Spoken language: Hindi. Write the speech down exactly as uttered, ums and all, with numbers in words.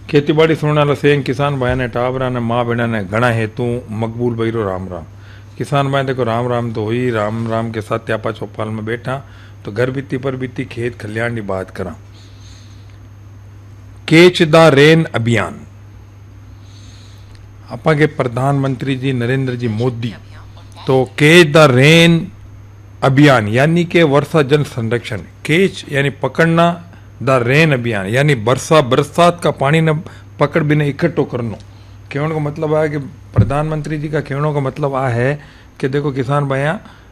खेतीबाड़ी सुनने वाला सेंग किसान भाई ने टाबरा ने माँ बेड़ा ने घना हेतु मकबूल भैरो राम राम। किसान भाई देखो राम राम तो हुई, राम राम के साथ त्यापा चौपाल में बैठा तो घर बीती पर बीती खेत खलियान की बात करा। कैच द रेन अभियान आपा के प्रधानमंत्री जी नरेंद्र जी मोदी तो कैच द रेन अभियान यानी के वर्षा जल संरक्षण, कैच यानी पकड़ना, द रेन अभियान यानी वर्षा बरसात का पानी न पकड़ बिना इकट्ठो करना। कहने का मतलब है कि प्रधानमंत्री जी का कहने का मतलब आ है कि देखो किसान भाइया